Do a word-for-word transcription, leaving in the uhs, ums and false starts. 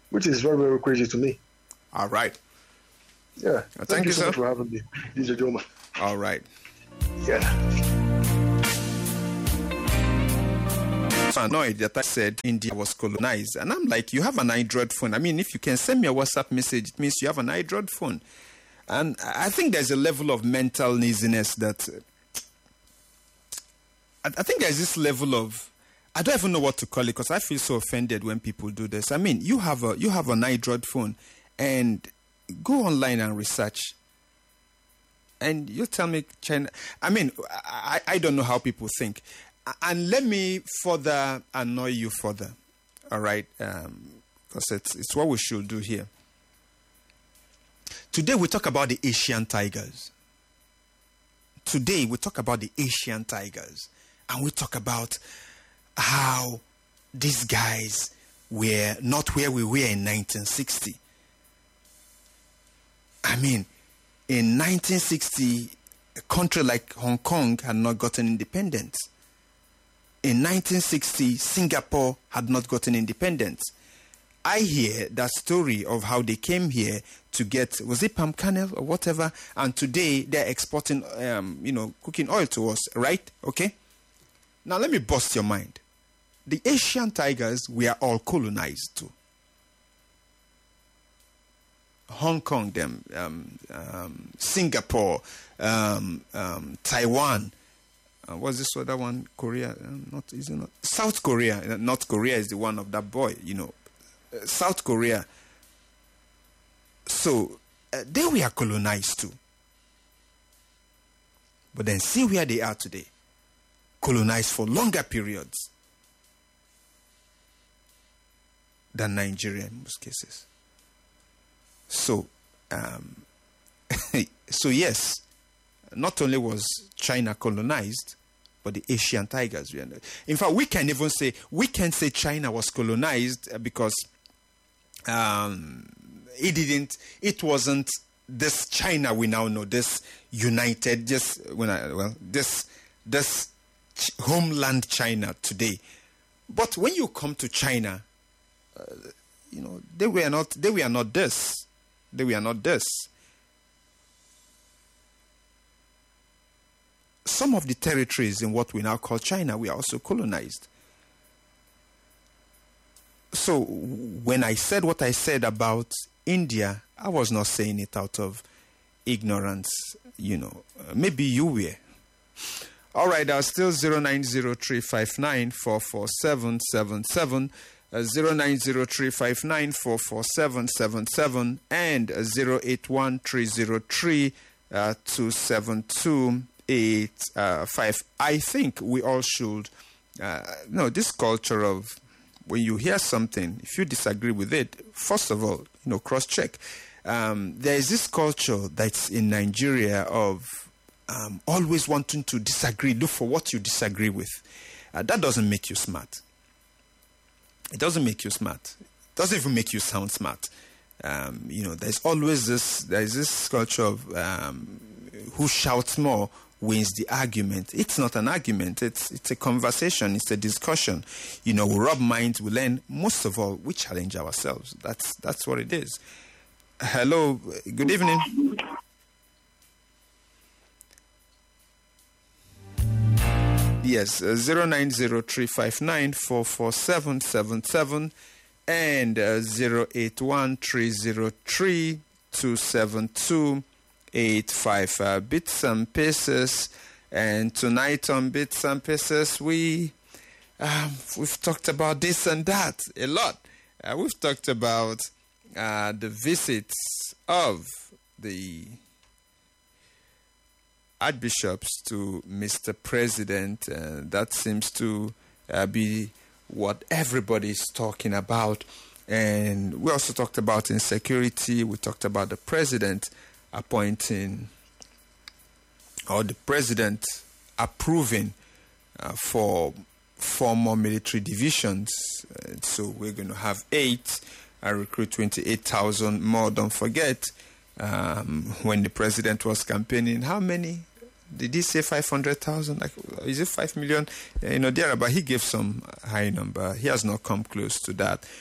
which is very, very crazy to me. All right. Yeah. Well, thank, thank you you, so sir. much for having me, D J Joma. All right. Yeah. So annoyed that I said India was colonized. And I'm like, you have an Android phone. I mean, if you can send me a WhatsApp message, it means you have an Android phone. And I think there's a level of mental laziness that... I think there's this level of... I don't even know what to call it because I feel so offended when people do this. I mean, you have a you have an Android phone and go online and research. And you tell me China... I mean, I, I don't know how people think. And let me further annoy you further, all right? Um, because it's, it's what we should do here. Today we talk about the Asian tigers. Today we talk about the Asian tigers. And we talk about how these guys were not where we were in nineteen sixty. I mean, in nineteen sixty, a country like Hong Kong had not gotten independence. In nineteen sixty, Singapore had not gotten independence. I hear that story of how they came here to get, was it palm kernel or whatever, and today they're exporting, um, you know, cooking oil to us, right? Okay? Now let me bust your mind. The Asian tigers, we are all colonized too. Hong Kong, them, um, um, Singapore, um, um, Taiwan. Uh, what's this other one? Korea? Um, not is it not South Korea? Uh, North Korea is the one of that boy. You know, uh, South Korea. So uh, they were colonized too. But then see where they are today. Colonized for longer periods than Nigeria in most cases. So, um, so yes, not only was China colonized, but the Asian tigers were. In fact, we can even say we can say China was colonized because um, it didn't. It wasn't this China we now know. This united, just when I well, this this ch- homeland China today. But when you come to China, uh, you know they were not. They were not this. They were not this. Some of the territories in what we now call China, we are also colonized. So when I said what I said about India, I was not saying it out of ignorance, you know. Uh, maybe you were. All right, uh, still zero nine zero three five nine four four seven seven seven, uh, zero nine zero three five nine four four seven seven seven, and uh, zero eight one three zero three two seven two. Eight, uh, five. I think we all should, uh, no, this culture of when you hear something, if you disagree with it, first of all, you know, cross-check. Um, there is this culture that's in Nigeria of um, always wanting to disagree, look for what you disagree with. Uh, that doesn't make you smart. It doesn't make you smart. It doesn't even make you sound smart. Um, you know, there's always this, there's this culture of um, who shouts more wins the argument. It's not an argument. It's it's a conversation. It's a discussion. You know, we rub minds. We learn. Most of all, we challenge ourselves. That's that's what it is. Hello. Good evening. Yes, uh, zero nine zero three five nine four four seven seven seven and uh, zero eight one three zero three two seven two. Eight five uh, bits and pieces, and tonight on bits and pieces we um, we've talked about this and that a lot. Uh, we've talked about uh, the visits of the archbishops to Mister President. Uh, that seems to uh, be what everybody's talking about, and we also talked about insecurity. We talked about the president appointing or the president approving uh, for four more military divisions. Uh, so we're going to have eight. I recruit twenty-eight thousand more. Don't forget, um, when the president was campaigning, how many? Did he say five hundred thousand? Like, is it five million? Uh, you know, there, but he gave some high number. He has not come close to that.